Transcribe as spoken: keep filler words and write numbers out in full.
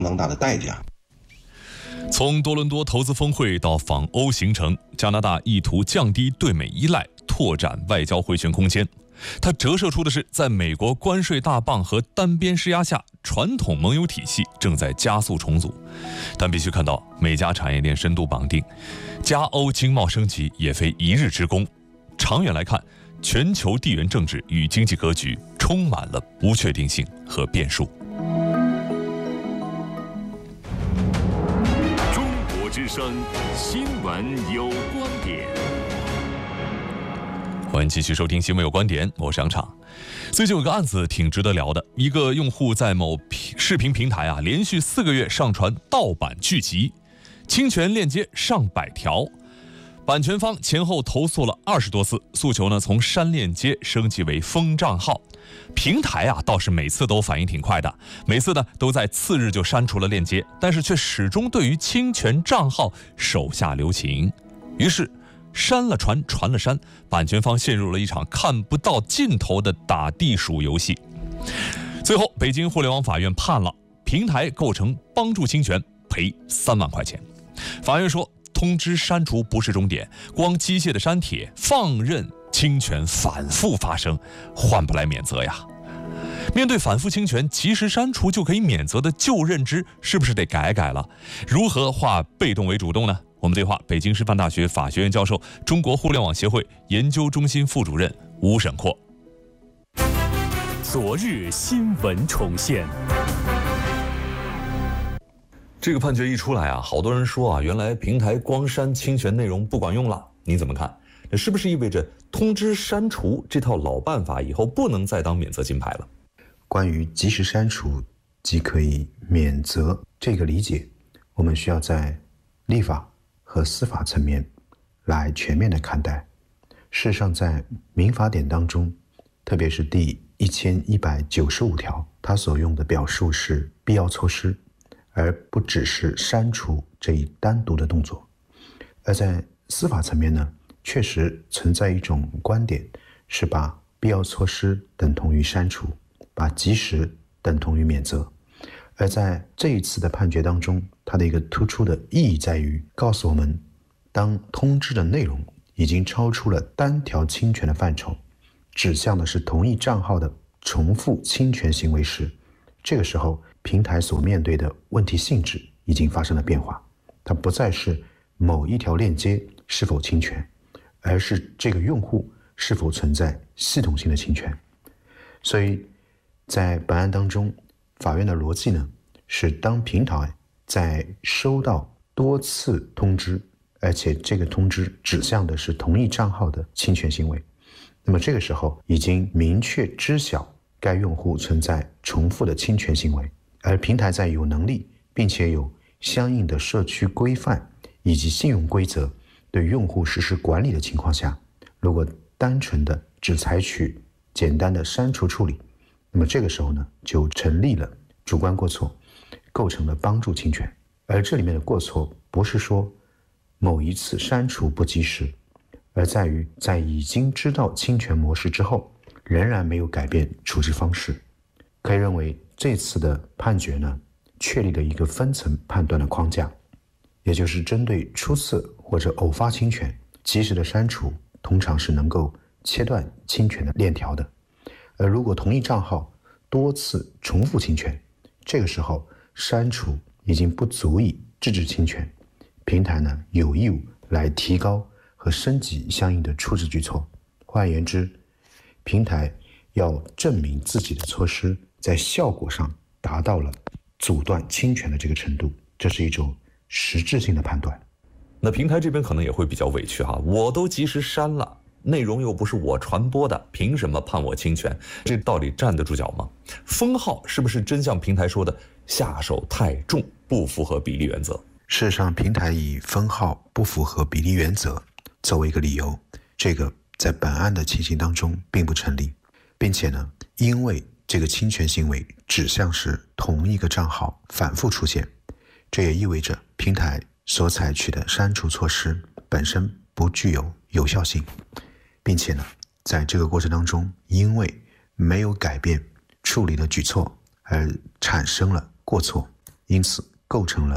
相当大的代价。 从多伦多投资峰会到访欧行程，加拿大意图降低对美依赖，拓展外交回旋空间。它折射出的是，在美国关税大棒和单边施压下，传统盟友体系正在加速重组。但必须看到，美加产业链深度绑定，加欧经贸升级也非一日之功。长远来看，全球地缘政治与经济格局充满了不确定性和变数。 中国之声新闻有观点。 欢迎继续收听新闻有观点，我是杨畅。最近有个案子挺值得聊的，一个用户在某视频平台啊，连续四个月上传盗版剧集，侵权链接上百条，版权方前后投诉了二十多次，诉求呢从删链接升级为封账号。平台啊倒是每次都反应挺快的，每次呢都在次日就删除了链接，但是却始终对于侵权账号手下留情。于是删了传，传了删，版权方陷入了一场看不到尽头的打地鼠游戏。最后，北京互联网法院判了平台构成帮助侵权，赔三万块钱。法院说，通知删除不是终点，光机械的删帖，放任侵权反复发生，换不来免责呀。面对反复侵权，及时删除就可以免责的旧认知，是不是得改改了？如何化被动为主动呢？我们对话北京师范大学法学院教授、中国互联网协会研究中心副主任吴沈阔。 昨日新闻重现。 这个判决一出来啊，好多人说啊，原来平台光删侵权内容不管用了，你怎么看？这是不是意味着通知删除这套老办法以后不能再当免责金牌了？ 关于及时删除即可以免责这个理解，我们需要在立法和司法层面来全面的看待。事实上，在民法典当中，特别是第一千一百九十五条，它所用的表述是必要措施，而不只是删除这一单独的动作。而在司法层面呢，确实存在一种观点，是把必要措施等同于删除，把及时等同于免责。而在这一次的判决当中，它的一个突出的意义在于告诉我们，当通知的内容已经超出了单条侵权的范畴，指向的是同一账号的重复侵权行为时，这个时候平台所面对的问题性质已经发生了变化，它不再是某一条链接是否侵权，而是这个用户是否存在系统性的侵权。所以在本案当中，法院的逻辑呢，是当平台在收到多次通知，而且这个通知指向的是同一账号的侵权行为，那么这个时候已经明确知晓该用户存在重复的侵权行为，而平台在有能力并且有相应的社区规范以及信用规则对用户实施管理的情况下，如果单纯的只采取简单的删除处理，那么这个时候呢，就成立了主观过错，构成了帮助侵权。而这里面的过错不是说某一次删除不及时，而在于在已经知道侵权模式之后，仍然没有改变处置方式。可以认为这次的判决呢，确立了一个分层判断的框架，也就是针对初次或者偶发侵权，及时的删除通常是能够切断侵权的链条的。而如果同一账号多次重复侵权，这个时候删除已经不足以制止侵权，平台呢有义务来提高和升级相应的处置举措。换言之，平台要证明自己的措施在效果上达到了阻断侵权的这个程度，这是一种实质性的判断。 那平台这边可能也会比较委屈哈，我都及时删了，内容又不是我传播的，凭什么判我侵权？这到底站得住脚吗？封号是不是真像平台说的下手太重，不符合比例原则？ 事实上，平台以封号不符合比例原则作为一个理由，这个在本案的情形当中并不成立，并且呢，因为这个侵权行为指向是同一个账号反复出现，这也意味着平台所采取的删除措施本身不具有有效性，并且呢，在这个过程当中，因为没有改变处理的举措而产生了过错， 因此构成了